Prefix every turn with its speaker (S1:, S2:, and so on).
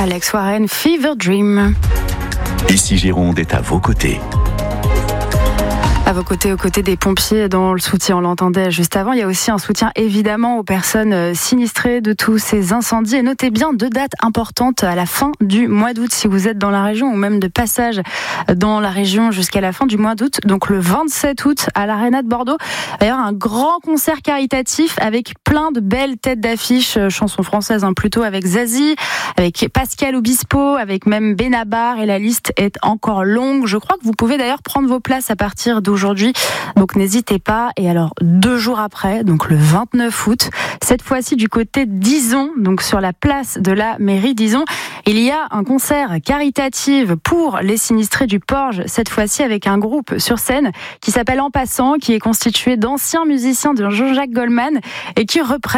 S1: Alex Warren, Fever Dream.
S2: Ici Gironde est à vos côtés.
S1: À vos côtés, aux côtés des pompiers dans le soutien, on l'entendait juste avant. Il y a aussi un soutien évidemment aux personnes sinistrées de tous ces incendies. Et notez bien 2 dates importantes à la fin du mois d'août si vous êtes dans la région ou même de passage dans la région jusqu'à la fin du mois d'août. Donc le 27 août à l'Arena de Bordeaux. D'ailleurs un grand concert caritatif avec plein de belles têtes d'affiche, chansons françaises plutôt, avec Zazie, avec Pascal Obispo, avec même Benabar, et la liste est encore longue. Je crois que vous pouvez d'ailleurs prendre vos places à partir d'aujourd'hui, donc n'hésitez pas. Et alors 2 jours après, donc le 29 août, cette fois-ci du côté d'Izon, donc sur la place de la mairie d'Izon, il y a un concert caritatif pour les sinistrés du Porge, cette fois-ci avec un groupe sur scène qui s'appelle En Passant, qui est constitué d'anciens musiciens de Jean-Jacques Goldman et qui reprend